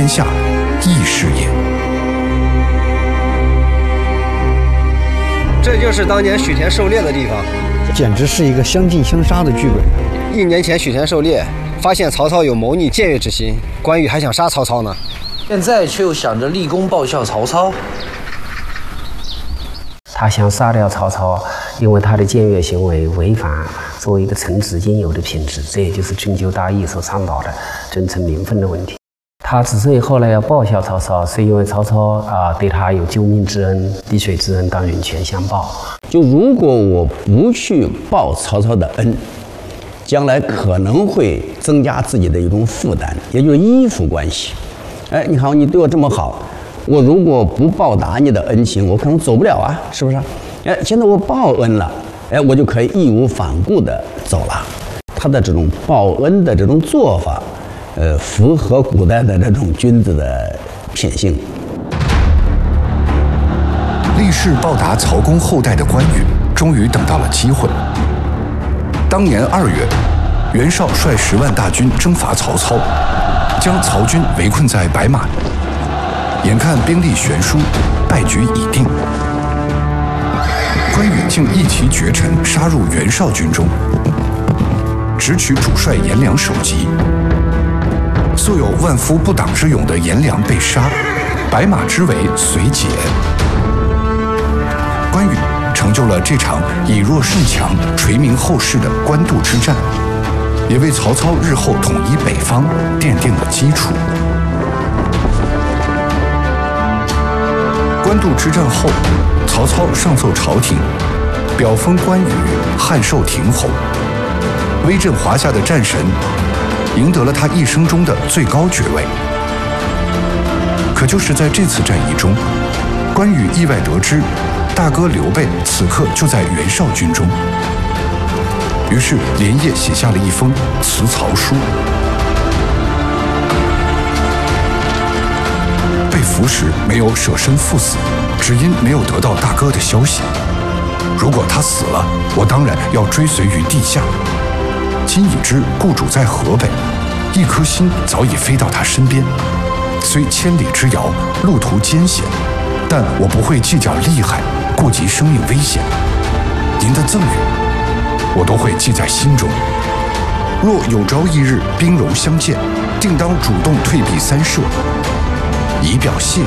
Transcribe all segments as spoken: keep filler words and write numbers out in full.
天下，亦是也。 这就是当年许田狩猎的地方， 简直是一个相敬相杀的剧本。 一年前许田狩猎，发现曹操有谋逆僭越之心，关羽还想杀曹操呢， 现在却又想着立功报效曹操。 他想杀掉曹操，因为他的僭越行为违反作为一个臣子应有的品质，这也就是春秋大义所倡导的尊称名分的问题。他之所以后来要报效曹操，是因为曹操啊、呃、对他有救命之恩，滴水之恩当涌泉相报。 就如果我不去报曹操的恩，将来可能会增加自己的一种负担，也就是依附关系。哎，你好，你对我这么好，我如果不报答你的恩情，我可能走不了啊，是不是？哎，现在我报恩了，哎，我就可以义无反顾地走了。他的这种报恩的这种做法，呃，符合古代的这种君子的品性。 立誓报答曹公后代的关羽，终于等到了机会。当年二月，袁绍率十万大军征伐曹操，将曹军围困在白马。眼看兵力悬殊，败局已定，关羽竟一骑绝尘杀入袁绍军中，直取主帅颜良首级。素有万夫不挡之勇的颜良被杀，白马之围随解。关羽成就了这场以弱胜强、垂名后世的官渡之战，也为曹操日后统一北方奠定了基础。官渡之战后，曹操上奏朝廷，表封关羽汉寿亭侯，威震华夏的战神，赢得了他一生中的最高爵位。可就是在这次战役中，关羽意外得知大哥刘备此刻就在袁绍军中，于是连夜写下了一封辞曹书。被俘时没有舍身赴死，只因没有得到大哥的消息。如果他死了，我当然要追随于地下。今已知故主在河北，一颗心早已飞到他身边。虽千里之遥，路途艰险，但我不会计较利害，顾及生命危险。您的赠与，我都会记在心中。若有朝一日兵戎相见，定当主动退避三舍，以表谢意。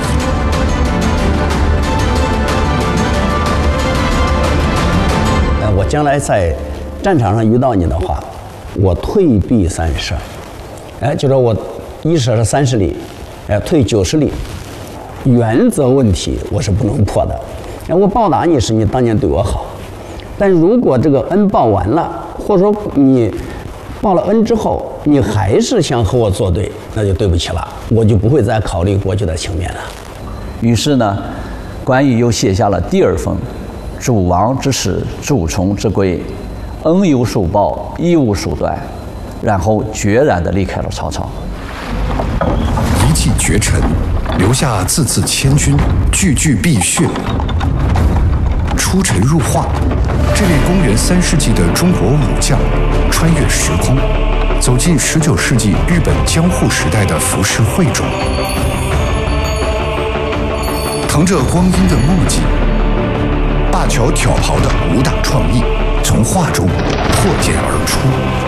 呃，我将来在战场上遇到你的话，我退避三舍。哎，就说我一舍是三十里，哎，退九十里。原则问题我是不能破的。哎，我报答你是你当年对我好，但如果这个恩报完了，或者说你报了恩之后，你还是想和我作对，那就对不起了，我就不会再考虑过去的情面了。 于是呢，关羽又写下了第二封：主王之使，主从之规，恩有所报，义无所断。然后决然地离开了曹操。 一骑绝尘，留下字字千军，句句碧血。出尘入化，这位公元三世纪的中国武将，穿越时空，走进十九世纪日本江户时代的浮世绘中，腾着光阴的墨迹，灞桥挑袍的武打创意从画中破茧而出。